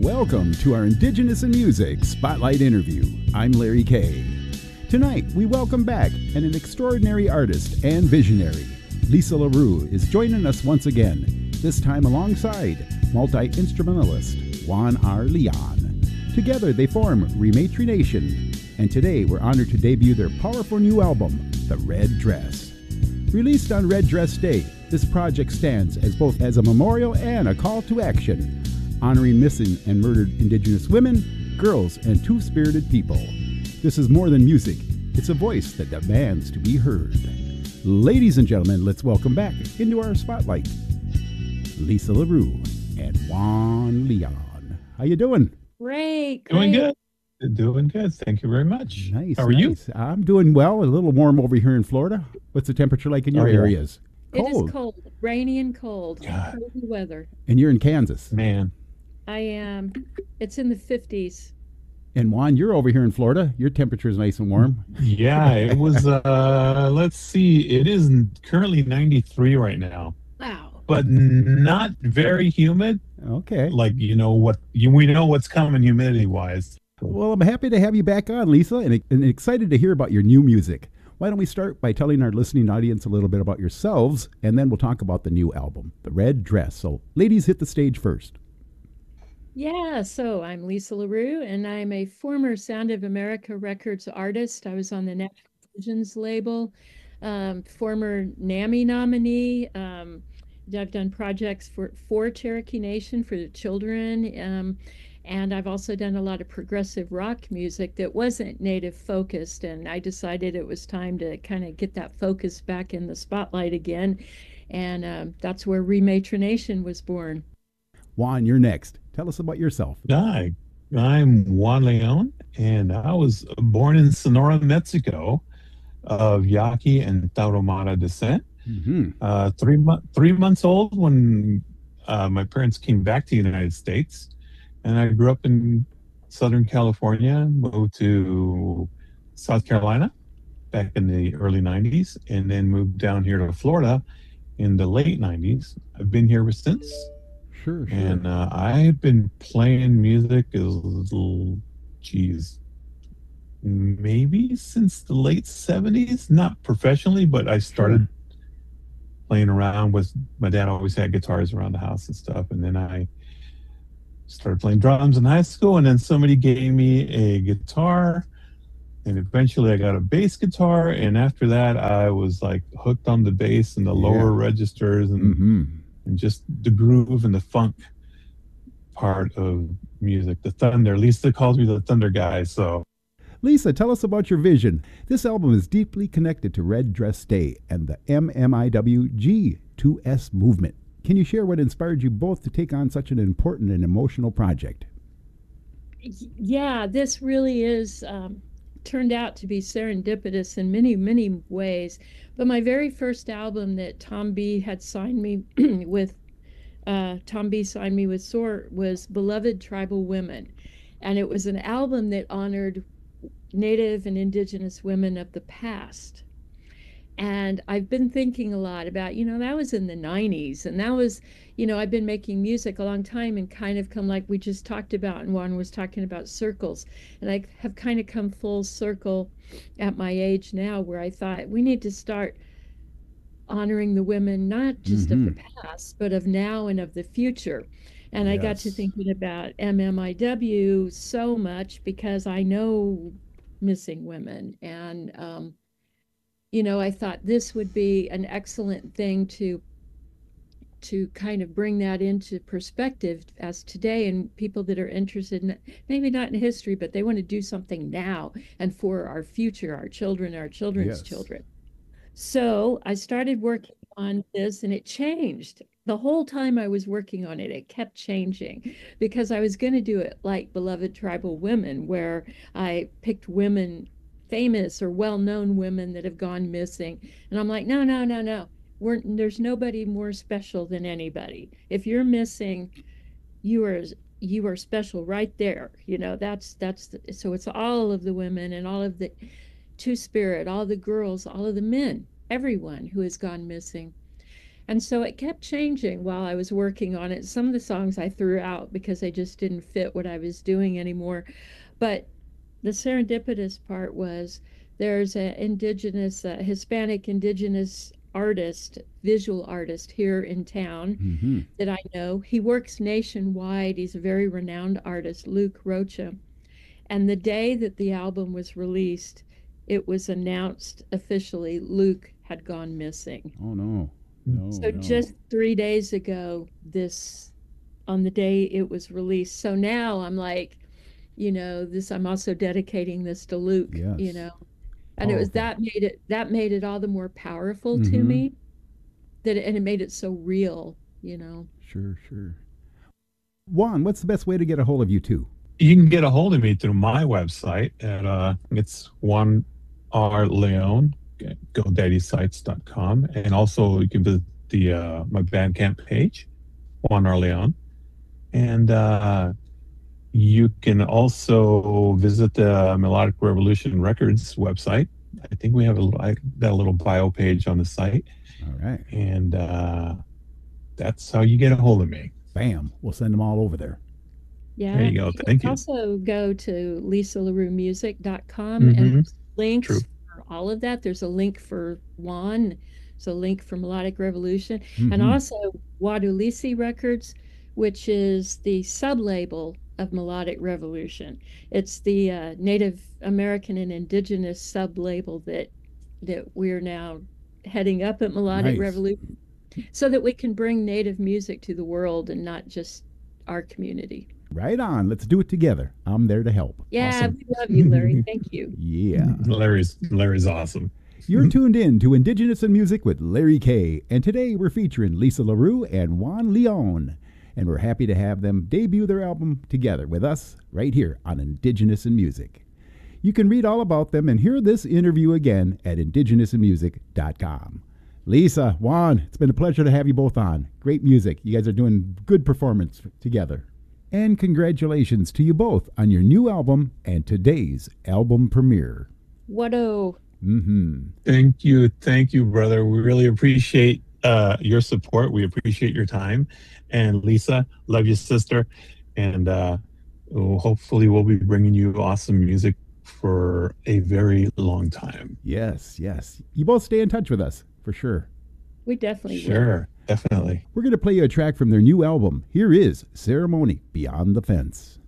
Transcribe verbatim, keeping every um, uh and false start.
Welcome to our Indigenous in Music Spotlight interview. I'm Larry Kay. Tonight, we welcome back an extraordinary artist and visionary. Lisa LaRue is joining us once again, this time alongside multi-instrumentalist Juan R. Leon. Together, they form Rematry Nation, and today we're honored to debut their powerful new album, The Red Dress. Released on Red Dress Day, this project stands as both as a memorial and a call to action, honoring missing and murdered Indigenous women, girls, and two-spirited people. This is more than music. It's a voice that demands to be heard. Ladies and gentlemen, let's welcome back into our spotlight, Lisa LaRue and Juan Leon. How you doing? Great. Doing great. good. Doing good. Thank you very much. Nice. How are nice. you? I'm doing well. A little warm over here in Florida. What's the temperature like in your Oh, yeah. areas? It is cold, rainy and cold, God. crazy weather. And you're in Kansas. Man. I am. It's in the fifties. And Juan, you're over here in Florida. Your temperature is nice and warm. Yeah, it was, uh, let's see, it is currently ninety-three right now, Wow. but not very humid. Okay. Like, you know, what you, we know what's coming humidity wise. Well, I'm happy to have you back on, Lisa, and, and excited to hear about your new music. Why don't we start by telling our listening audience a little bit about yourselves, and then we'll talk about the new album, The Red Dress. So, ladies, hit the stage first. Yeah, so I'm Lisa LaRue, and I'm a former Sound of America Records artist. I was on the National Visions label, um, former NAMI nominee. Um, I've done projects for, for Cherokee Nation, for the children, um, and I've also done a lot of progressive rock music that wasn't Native focused, and I decided it was time to kind of get that focus back in the spotlight again, and um, that's where Rematry Nation was born. Juan, you're next. Tell us about yourself. Hi, I'm Juan Leon, and I was born in Sonora, Mexico, of Yaqui and Tarahumara descent. Mm-hmm. Uh, three, mo- three months old when uh, my parents came back to the United States. And I grew up in Southern California, moved to South Carolina back in the early nineties, and then moved down here to Florida in the late nineties. I've been here ever since. Sure, sure. And uh, I've been playing music as, geez, maybe since the late seventies. Not professionally, but I started Sure. playing around with, my dad always had guitars around the house and stuff. And then I started playing drums in high school, and then somebody gave me a guitar, and eventually I got a bass guitar, and after that I was like hooked on the bass and the Yeah. lower registers and, Mm-hmm. and just the groove and the funk part of music, the thunder. Lisa calls me the thunder guy. So Lisa, tell us about your vision. This album is deeply connected to Red Dress Day and the M M I W G two S movement. Can you share what inspired you both to take on such an important and emotional project? Yeah, this really is um, turned out to be serendipitous in many, many ways. But my very first album that Tom B had signed me with, uh, Tom B signed me with S O R was Beloved Tribal Women. And it was an album that honored Native and Indigenous women of the past. And I've been thinking a lot about, you know, that was in the nineties. And that was, you know, I've been making music a long time and kind of come, like we just talked about, and Juan was talking about circles. And I have kind of come full circle at my age now, where I thought we need to start honoring the women, not just Mhm. of the past, but of now and of the future. And I got to Yes. thinking about M M I W so much because I know missing women. And, um, you know, I thought this would be an excellent thing to to kind of bring that into perspective as today, and people that are interested in, maybe not in history, but they want to do something now and for our future, our children, our children's Yes. children. So I started working on this, and it changed. The whole time I was working on it, it kept changing because I was going to do it like Beloved Tribal Women, where I picked women, famous or well-known women that have gone missing. And I'm like, no, no, no, no. We're, there's nobody more special than anybody. If you're missing, you are you are special right there. You know, that's that's the, so it's all of the women and all of the Two Spirit, all the girls, all of the men, everyone who has gone missing. And so it kept changing while I was working on it. Some of the songs I threw out because they just didn't fit what I was doing anymore. But the serendipitous part was there's an indigenous, uh, Hispanic indigenous artist, visual artist here in town Mm-hmm. that I know. He works nationwide. He's a very renowned artist, Luke Rocha. And the day that the album was released, it was announced officially Luke had gone missing. Oh no. No, So no. just three days ago, this on the day it was released. So now I'm like, you know, this I'm also dedicating this to Luke, you Yes. know. And it was Powerful. that made it that made it all the more powerful to Mm-hmm. me that it, and it made it so real, you know. Sure, sure. Juan, what's the best way to get a hold of you too? You can get a hold of me through my website at uh, it's Juan R. Leon, GoDaddy Sites dot com, and also you can visit the uh, my Bandcamp page, Juan R. Leon, and uh, you can also visit the Melodic Revolution Records website. I think we have a like that little bio page on the site, All right. and uh, that's how you get a hold of me. Bam. We'll send them all over there. Yeah. There you go. Thank you. Also go to lisa larue music dot com Mhm. and there's links True. for all of that. There's a link for Juan, there's a link for Melodic Revolution, and Mhm. also Wadulisi Records, which is the sub-label of Melodic Revolution. It's the uh, Native American and Indigenous sub-label that that we're now heading up at Melodic Nice. Revolution, so that we can bring Native music to the world and not just our community. Right on. Let's do it together. I'm there to help. Yeah, Awesome. we love you, Larry. Thank you. Yeah. Larry's Larry's awesome. You're tuned in to Indigenous in Music with Larry K. And today we're featuring Lisa LaRue and Juan Leon. And we're happy to have them debut their album together with us right here on Indigenous in Music. You can read all about them and hear this interview again at indigenous in music dot com. Lisa, Juan, it's been a pleasure to have you both on. Great music. You guys are doing good performance together. And congratulations to you both on your new album and today's album premiere. What oh, Mm-hmm. Thank you, thank you, brother. We really appreciate uh, your support. We appreciate your time. And Lisa, love you, sister. And uh, oh, hopefully, we'll be bringing you awesome music for a very long time. Yes, yes. You both stay in touch with us, for sure. we definitely will. Sure, definitely. We're going to play you a track from their new album. Here is Ceremony Beyond the Fence.